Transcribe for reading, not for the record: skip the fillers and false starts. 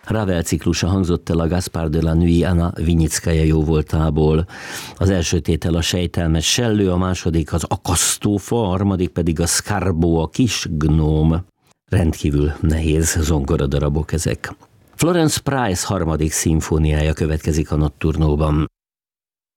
Ravel ciklusa hangzott el a Gaspard de la Nuit Anna Vinyickaja jóvoltából. Az első tétel a sejtelmes sellő, a második az akasztófa, a harmadik pedig a Scarbo, a kis gnóm. Rendkívül nehéz zongoradarabok ezek. Florence Price harmadik szimfóniája következik a Notturnóban.